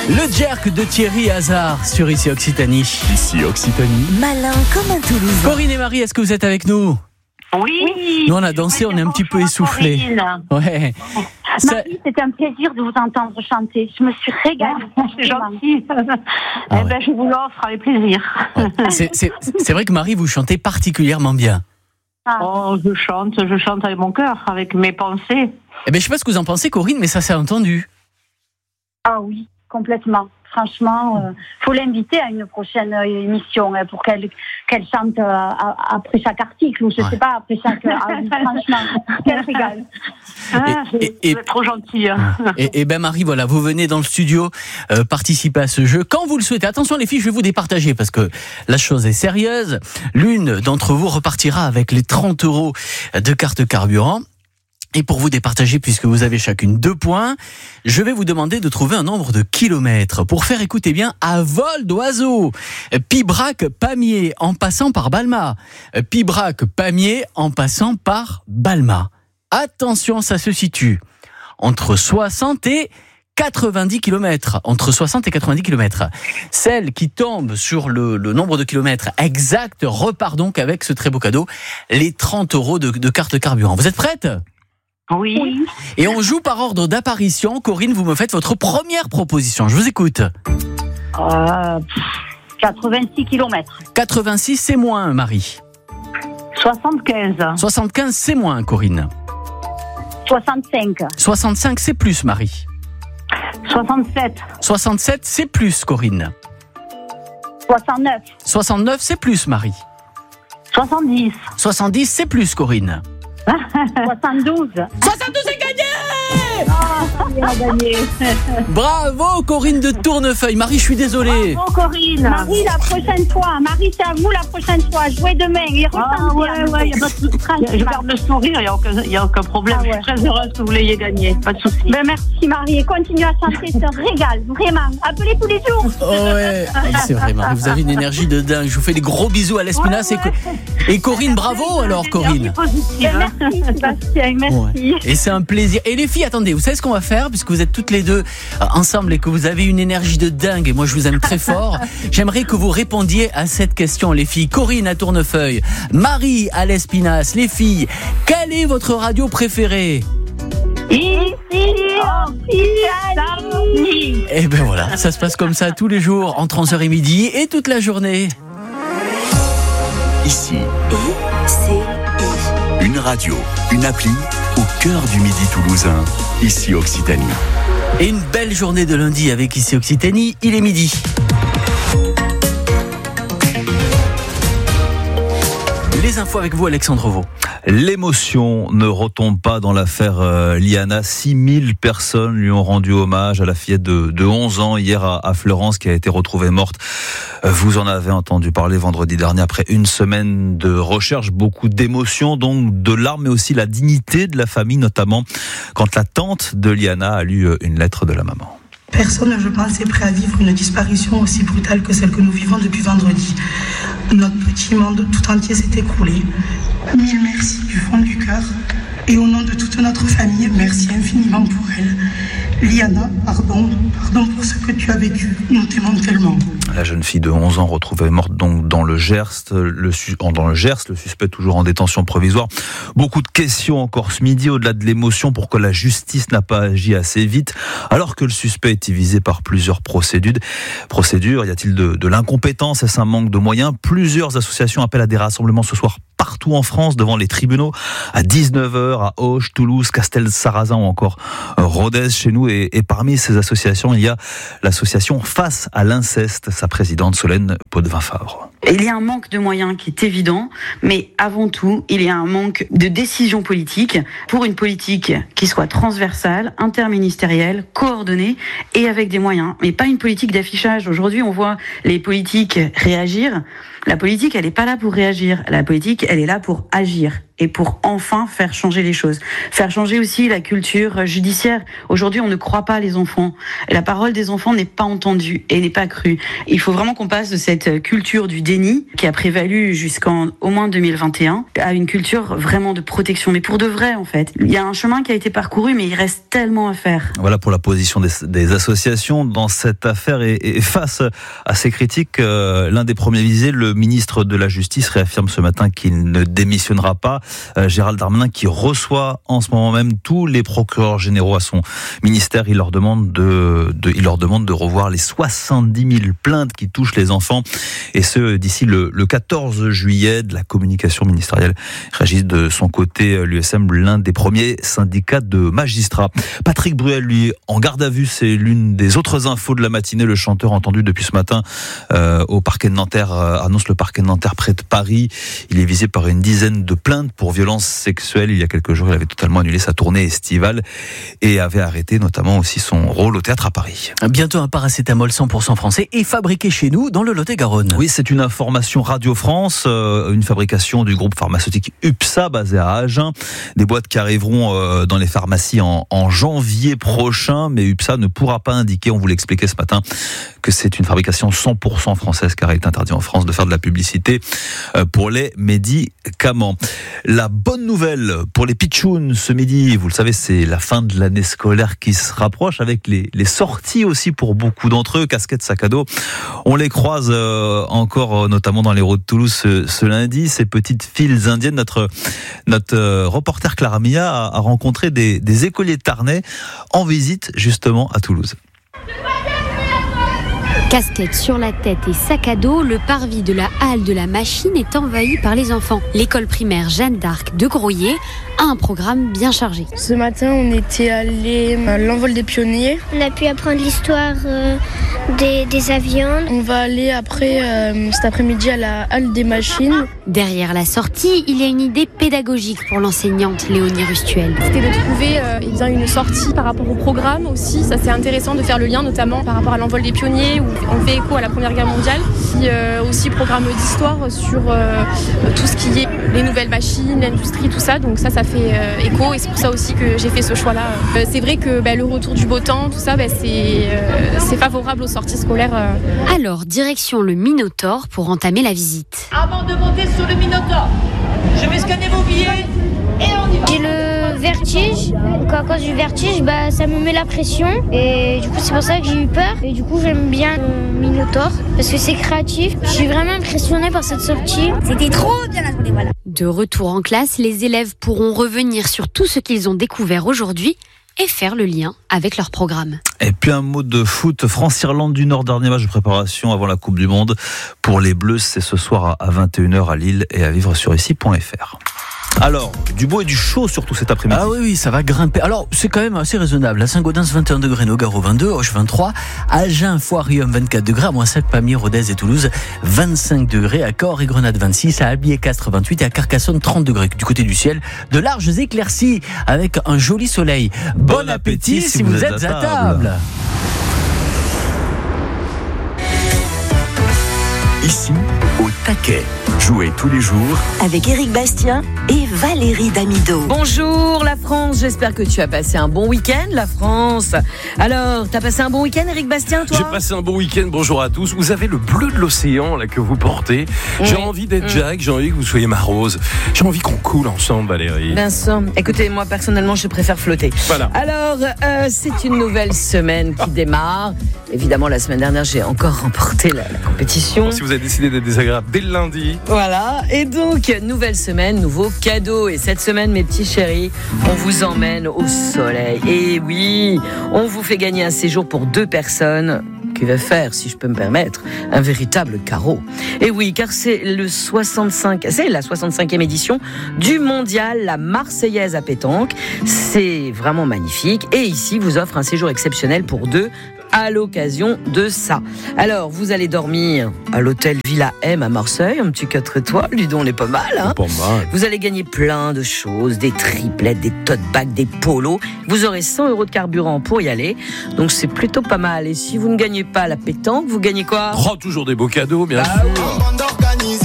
Le jerk de Thierry Hazard sur Ici Occitanie. Ici Occitanie. Malin comme un Toulousain. Corinne et Marie, est-ce que vous êtes avec nous ? Oui. Nous on a dansé, on est un petit peu essoufflés. Ouais. Ça- Marie, c'était un plaisir de vous entendre chanter. Je me suis régalée. C'est gentil. Ah ouais. Je vous l'offre avec plaisir. C'est vrai que Marie, vous chantez particulièrement bien. Oh, je chante avec mon cœur, avec mes pensées. Eh ben, je sais pas ce que vous en pensez, Corinne, mais ça s'est entendu. Ah oui, complètement. Franchement, faut l'inviter à une prochaine émission pour qu'elle chante après chaque article ou je sais pas, après chaque... franchement, quel régal. Et- Vous êtes trop gentil. Hein. Et ben Marie, voilà, vous venez dans le studio participer à ce jeu quand vous le souhaitez. Attention les filles, je vais vous départager parce que la chose est sérieuse. L'une d'entre vous repartira avec les 30 € de carte carburant. Et pour vous départager, puisque vous avez chacune 2 points, je vais vous demander de trouver un nombre de kilomètres. Pour faire, écoutez bien, à vol d'oiseau. Pibrac-Pamiers en passant par Balma. Pibrac-Pamiers en passant par Balma. Attention, ça se situe entre 60 et 90 km. Entre 60 et 90 km. Celle qui tombe sur le nombre de kilomètres exact repart donc avec ce très beau cadeau, les 30 € de carte carburant. Vous êtes prête ? Oui. Et on joue par ordre d'apparition. Corinne, vous me faites votre première proposition. Je vous écoute. 86 km. 86, c'est moins, Marie. 75. 75, c'est moins, Corinne. 65. 65, c'est plus, Marie. 67. 67, c'est plus, Corinne. 69. 69, c'est plus, Marie. 70. 70, c'est plus, Corinne. 72. 72, c'est gagné! Il a gagné. Bravo, Corinne de Tournefeuille. Marie, je suis désolé. Bravo, Corinne. Marie, la prochaine fois. Marie, c'est à vous la prochaine fois. Jouez demain. Et Ouais, il n'y a pas de souci. Je garde le sourire, il n'y a aucun problème. Ah ouais. Je suis très heureuse que vous l'ayez gagné. Pas de souci. Ben, merci, Marie. Et continuez à chanter. C'est un régal. Vraiment. Appelez tous les jours. Oh ouais, c'est vrai, Marie, vous avez une énergie de dingue. Je vous fais des gros bisous à l'Espinasse. Et Corinne, bravo alors, Corinne. Positive. Merci, Sébastien. Merci. Ouais. Et c'est un plaisir. Et les filles, attendez, vous savez ce qu'on va faire, puisque vous êtes toutes les deux ensemble et que vous avez une énergie de dingue, et moi je vous aime très fort. J'aimerais que vous répondiez à cette question, les filles. Corinne à Tournefeuille, Marie à l'Espinasse. Les filles, quelle est votre radio préférée ? Et ben voilà, ça se passe comme ça tous les jours, entre 11h et midi et toute la journée. Ici, C'est une radio, une appli au cœur du midi toulousain. Ici Occitanie. Et une belle journée de lundi avec Ici Occitanie, il est midi. Les infos avec vous, Alexandre Vaux. L'émotion ne retombe pas dans l'affaire Liana. 6000 personnes lui ont rendu hommage à la fillette de 11 ans hier à Fleurance qui a été retrouvée morte. Vous en avez entendu parler vendredi dernier après une semaine de recherche. Beaucoup d'émotions, donc de larmes, mais aussi la dignité de la famille, notamment quand la tante de Liana a lu une lettre de la maman. Personne, je pense, est prêt à vivre une disparition aussi brutale que celle que nous vivons depuis vendredi. Notre petit monde tout entier s'est écroulé. 1000 merci du fond du cœur. Et au nom de toute notre famille, merci infiniment pour elle. Liana, pardon pour ce que tu as vécu. Nous t'aimons tellement. La jeune fille de 11 ans retrouvée morte donc dans le Gers. Le suspect toujours en détention provisoire. Beaucoup de questions encore ce midi, au-delà de l'émotion, pourquoi la justice n'a pas agi assez vite, alors que le suspect était visé par plusieurs procédures. Y a-t-il de l'incompétence? Est-ce un manque de moyens? Plusieurs associations appellent à des rassemblements ce soir partout en France, devant les tribunaux, à 19h, à Auch, Toulouse, Castel-Sarrazin ou encore Rodez chez nous. Et parmi ces associations, il y a l'association Face à l'inceste, sa présidente Solène Potvin-Favre. Il y a un manque de moyens qui est évident, mais avant tout, il y a un manque de décision politique pour une politique qui soit transversale, interministérielle, coordonnée et avec des moyens, mais pas une politique d'affichage. Aujourd'hui, on voit les politiques réagir La politique, elle n'est pas là pour réagir. La politique, elle est là pour agir et pour enfin faire changer les choses. Faire changer aussi la culture judiciaire. Aujourd'hui, on ne croit pas les enfants. La parole des enfants n'est pas entendue et n'est pas crue. Il faut vraiment qu'on passe de cette culture du déni qui a prévalu jusqu'en au moins 2021 à une culture vraiment de protection. Mais pour de vrai, en fait. Il y a un chemin qui a été parcouru, mais il reste tellement à faire. Voilà pour la position des associations dans cette affaire. Et face à ces critiques, l'un des premiers visés, le ministre de la Justice, réaffirme ce matin qu'il ne démissionnera pas. Gérald Darmanin qui reçoit en ce moment même tous les procureurs généraux à son ministère. Il leur demande de revoir les 70 000 plaintes qui touchent les enfants, et ce d'ici le 14 juillet. De la communication ministérielle réagit de son côté l'USM, l'un des premiers syndicats de magistrats. Patrick Bruel, lui, en garde à vue, c'est l'une des autres infos de la matinée. Le chanteur entendu depuis ce matin au parquet de Nanterre, annonce le parquet de Nanterre près de Paris. Il est visé par une dizaine de plaintes pour violences sexuelles. Il y a quelques jours, il avait totalement annulé sa tournée estivale et avait arrêté notamment aussi son rôle au théâtre à Paris. Bientôt un paracétamol 100% français et fabriqué chez nous dans le Lot-et-Garonne. Oui, c'est une information Radio France, une fabrication du groupe pharmaceutique UPSA basé à Agen. Des boîtes qui arriveront dans les pharmacies en janvier prochain, mais UPSA ne pourra pas indiquer, on vous l'expliquait ce matin, que c'est une fabrication 100% française, car il est interdit en France de faire de la publicité pour les médicaments. La bonne nouvelle pour les pitchouns ce midi, vous le savez, c'est la fin de l'année scolaire qui se rapproche, avec les sorties aussi pour beaucoup d'entre eux, casquettes, sac à dos. On les croise encore notamment dans les routes de Toulouse ce lundi, ces petites files indiennes. Notre reporter Clara Mia a rencontré des écoliers de Tarnais en visite justement à Toulouse. Casquette sur la tête et sac à dos, le parvis de la halle de la machine est envahi par les enfants. L'école primaire Jeanne d'Arc de Groyer a un programme bien chargé. Ce matin, on était allé à l'envol des pionniers. On a pu apprendre l'histoire des avions. On va aller après, cet après-midi, à la halle des machines. Derrière la sortie, il y a une idée pédagogique pour l'enseignante Léonie Rustuel. C'était de trouver une sortie par rapport au programme aussi. Ça, c'est intéressant de faire le lien, notamment par rapport à l'envol des pionniers, où on fait écho à la Première Guerre mondiale. Puis aussi programme d'histoire sur tout ce qui est les nouvelles machines, l'industrie, tout ça. Donc ça fait écho, et c'est pour ça aussi que j'ai fait ce choix-là. C'est vrai que le retour du beau temps, tout ça, c'est favorable aux sorties scolaires. Alors, direction le Minotaure pour entamer la visite. Avant de monter sur le Minotaure, je vais scanner vos billets et on y va. J'ai le vertige, donc à cause du vertige, ça me met la pression, et du coup c'est pour ça que j'ai eu peur, et du coup j'aime bien le Minotaure parce que c'est créatif. Je suis vraiment impressionnée par cette sortie. C'était trop bien la journée, voilà. De retour en classe, les élèves pourront revenir sur tout ce qu'ils ont découvert aujourd'hui et faire le lien avec leur programme. Et puis un mot de foot. France-Irlande du Nord, dernier match de préparation avant la Coupe du Monde. Pour les Bleus, c'est ce soir à 21h à Lille et à vivre sur ici.fr. Alors, du beau et du chaud surtout cet après-midi. Ah oui, ça va grimper. Alors, c'est quand même assez raisonnable. À Saint-Gaudens, 21 degrés, Nogaro 22, Auch 23, Agen, Foirium 24 degrés, à Moissac, Pamiers, Rodez et Toulouse 25 degrés, à Cahors et Grenade 26, à Albi et Castres 28 et à Carcassonne 30 degrés. Du côté du ciel, de larges éclaircies avec un joli soleil. Bon appétit si vous êtes à table. Ici, au taquet. Jouez tous les jours avec Éric Bastien et Valérie Damido. Bonjour la France, j'espère que tu as passé un bon week-end, la France. Alors, t'as passé un bon week-end, Éric Bastien, toi ? J'ai passé un bon week-end, bonjour à tous. Vous avez le bleu de l'océan là que vous portez. J'ai envie d'être Jack, j'ai envie que vous soyez ma Rose. J'ai envie qu'on coule ensemble, Valérie. Vincent, écoutez, moi personnellement, je préfère flotter. Voilà. Alors, c'est une nouvelle semaine qui démarre. Évidemment, la semaine dernière, j'ai encore remporté la compétition. Si vous avez décidé d'être désagréable dès le lundi. Voilà, et donc, nouvelle semaine, nouveau cadeau. Et cette semaine, mes petits chéris, on vous emmène au soleil. Et oui, on vous fait gagner un séjour pour 2 personnes qui va faire, si je peux me permettre, un véritable carreau. Et oui, car c'est la 65e édition du mondial La Marseillaise à pétanque. C'est vraiment magnifique. Et ici, vous offre un séjour exceptionnel pour 2 à l'occasion de ça. Alors, vous allez dormir à l'hôtel Villa M à Marseille, un petit 4 étoiles, dis donc, on est pas mal, hein. Pas mal. Vous allez gagner plein de choses, des triplettes, des tote bags, des polos. Vous aurez 100 € de carburant pour y aller, donc c'est plutôt pas mal. Et si vous ne gagnez pas la pétanque, vous gagnez quoi ? Toujours des beaux cadeaux, bien sûr.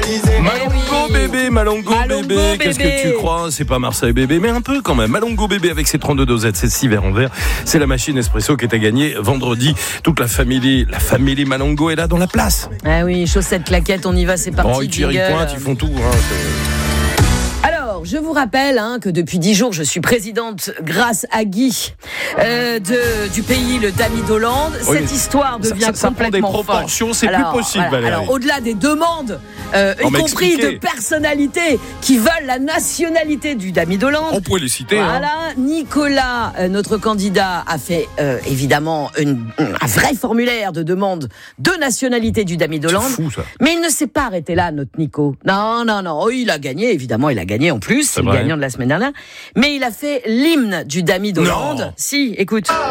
Malongo bébé, Malongo bébé. Qu'est-ce que tu crois? C'est pas Marseille bébé, mais un peu quand même. Malongo bébé avec ses 32 dosettes, c'est 6 verres en verre. C'est la machine espresso qui est à gagner vendredi. Toute la famille Malongo est là dans la place. Ah oui, chaussettes, claquettes, on y va, c'est parti. Oh, Thierry Pointe, ils font tout. Alors, je vous rappelle que depuis 10 jours, je suis présidente grâce à Guy du pays, le Dami d'Hollande. Oui, cette histoire devient ça complètement prend des proportions, folle. c'est plus possible, Valérie. Alors, au-delà des demandes, y compris de personnalités qui veulent la nationalité du Dami d'Hollande. On pourrait les citer. Voilà, Nicolas, notre candidat, a fait évidemment un vrai formulaire de demande de nationalité du Dami d'Hollande. C'est fou, ça. Mais il ne s'est pas arrêté là, notre Nico. Non. Oh, il a gagné, évidemment, il a gagné en plus, c'est le gagnant de la semaine dernière. Mais il a fait l'hymne du Dami d'Hollande. Si, écoute.